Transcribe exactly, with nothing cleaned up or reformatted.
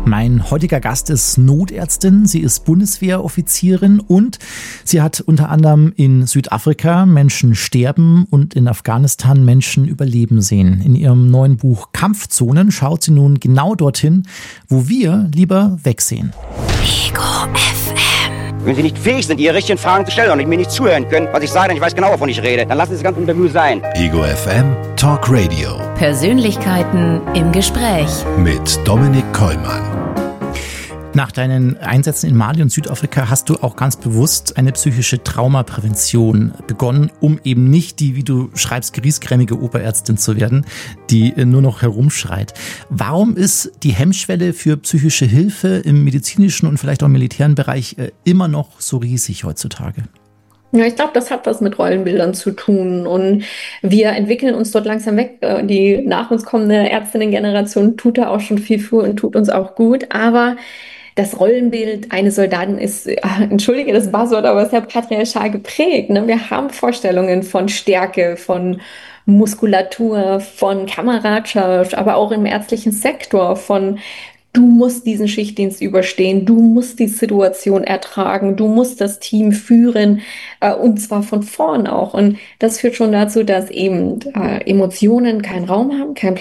Mein heutiger Gast ist Notärztin, sie ist Bundeswehroffizierin und sie hat unter anderem in Südafrika Menschen sterben und in Afghanistan Menschen überleben sehen. In ihrem neuen Buch Kampfzonen schaut sie nun genau dorthin, wo wir lieber wegsehen. Ego F M. Wenn Sie nicht fähig sind, Ihre richtigen Fragen zu stellen und mir nicht zuhören können, was ich sage, denn ich weiß genau, wovon ich rede, dann lassen Sie das ganze Interview sein. Ego F M Talk Radio. Persönlichkeiten im Gespräch. Mit Dominik Kollmann. Nach deinen Einsätzen in Mali und Südafrika hast du auch ganz bewusst eine psychische Traumaprävention begonnen, um eben nicht die, wie du schreibst, griesgrämige Oberärztin zu werden, die nur noch herumschreit. Warum ist die Hemmschwelle für psychische Hilfe im medizinischen und vielleicht auch im militären Bereich immer noch so riesig heutzutage? Ja, ich glaube, das hat was mit Rollenbildern zu tun und wir entwickeln uns dort langsam weg. Die nach uns kommende Ärztinnen-Generation tut da auch schon viel für und tut uns auch gut, aber das Rollenbild eines Soldaten ist, entschuldige das Buzzword, aber sehr patriarchal geprägt. Ne? Wir haben Vorstellungen von Stärke, von Muskulatur, von Kameradschaft, aber auch im ärztlichen Sektor von du musst diesen Schichtdienst überstehen, du musst die Situation ertragen, du musst das Team führen äh, und zwar von vorn auch. Und das führt schon dazu, dass eben äh, Emotionen keinen Raum haben, keinen